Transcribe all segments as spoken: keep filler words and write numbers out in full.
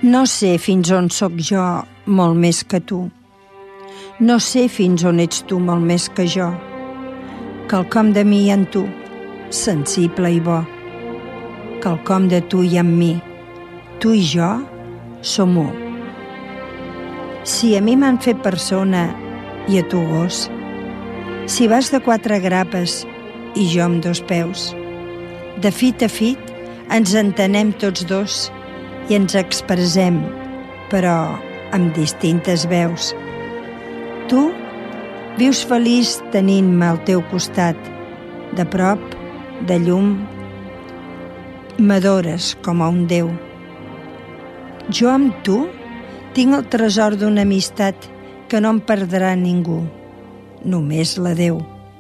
No sé fins on sóc jo molt més que tu. No sé fins on ets tu molt més que jo. Quelcom de mi en tu, sensible i bo. Quelcom de tu i en mi. Tu i jo som u. Si a mi m'han fet persona i a tu gos, si vas de quatre grapes i jo amb dos peus, de fit a fit ens entenem tots dos i ens expressem, però amb distintes veus. Tu vius feliç tenint-me al teu costat, de prop, de llum, m'adores com a un déu. Jo amb tu tinc el tresor d'una amistat que no em perdrà ningú, només la Déu.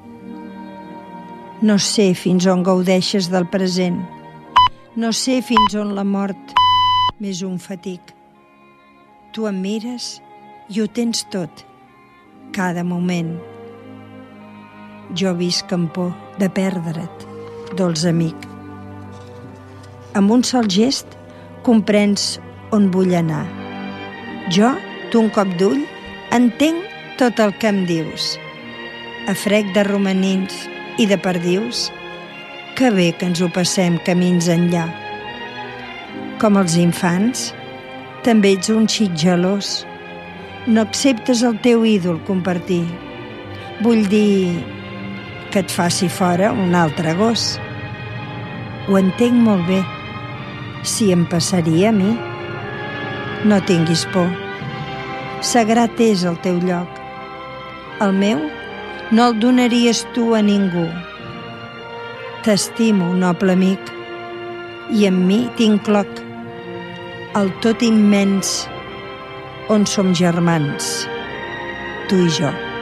No sé fins on gaudeixes del present, no sé fins on la mort m'és un fatig. Tu em mires i ho tens tot, cada moment. Jo visc amb por de perdre't, dolç amic. Amb un sol gest comprens on vull anar. Jo, tu un cop d'ull, entenc tot el que em dius. A frec de romanins i de perdius, que bé que ens ho passem camins enllà. Com els infants, també ets un xic gelós. No acceptes el teu ídol compartir. Vull dir que et faci fora un altre gos. Ho entenc molt bé. Si em passaria a mi, no tinguis por. Sagrat és el teu lloc. El meu no el donaries tu a ningú. T'estimo, noble amic, i en mi t'incloc, el tot immens on som germans, tu i jo.